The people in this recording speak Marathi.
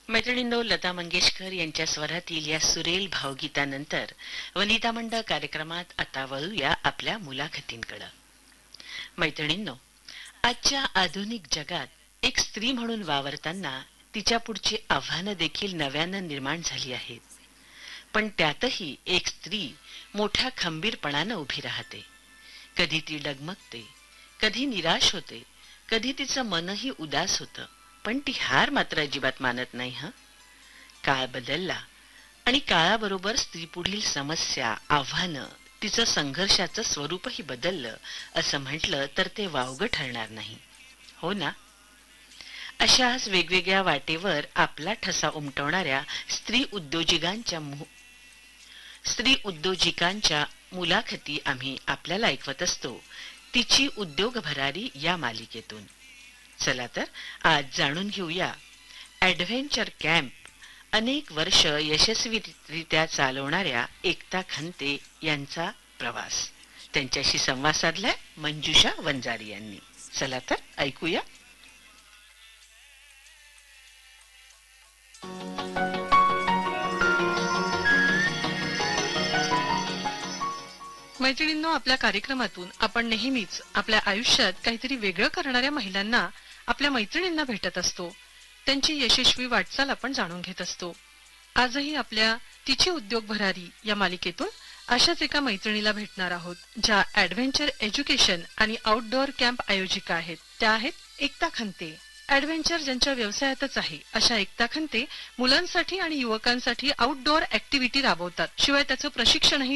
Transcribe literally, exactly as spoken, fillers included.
मैत्रिणींनो, लता मंगेशकर यांच्या स्वरातील या सुरेल भावगीतानंतर वनिता मंडळ कार्यक्रमात आता वळूया आपल्या मुलाखतींकडे. मैत्रिणींनो, आजच्या आधुनिक जगात एक स्त्री म्हणून वावरताना तिच्या पुढची आव्हानं देखील नव्यानं निर्माण झाली आहेत. पण त्यातही एक स्त्री मोठ्या खंबीरपणानं उभी राहते. कधी ती डगमगते, कधी निराश होते, कधी तिचं मनही उदास होतं, पण ती हार मात्र अजिबात मानत नाही. ह काळ बदलला आणि काळाबरोबर स्त्री पुढील समस्या, आव्हानं, तिचं संघर्षाचं स्वरूपही बदललं असं म्हटलं तर ते वावगं ठरणार नाही, हो ना? अशाच वेगवेगळ्या वाटेवर आपला ठसा उमटवणाऱ्या स्त्री उद्योजिकांच्या स्त्री उद्योजिकांच्या मुलाखती आम्ही आपल्याला ऐकवत असतो तिची उद्योग भरारी या मालिकेतून. चला तर आज जाणून घेऊया ॲडव्हेंचर कॅम्प अनेक वर्ष यशस्वीरित्या चालवणाऱ्या एकता खंते यांचा प्रवास. त्यांच्याशी संवाद साधलाय मंजुषा वंजारी यांनी. चला तर ऐकूया. मैत्रिणींनो, आपल्या कार्यक्रमातून आपण नेहमीच आपल्या आयुष्यात काहीतरी वेगळं करणाऱ्या महिलांना, आपल्या मैत्रिणींना भेटत असतो. त्यांची यशस्वी वाटचाल आपण जाणून घेत असतो. आजही आपल्या तिची उद्योग भरारी या मालिकेतून अशाच एका मैत्रिणीला भेटणार आहोत, ज्या ॲडव्हेंचर एज्युकेशन आणि आउटडोअर कॅम्प आयोजिका आहेत. त्या आहेत एकता खंते. ॲडव्हेंचर ज्यांच्या व्यवसायातच आहे अशा एकता खंते मुलांसाठी आणि युवकांसाठी आउटडोअर ऍक्टिव्हिटी राबवतात. शिवाय त्याचं प्रशिक्षणही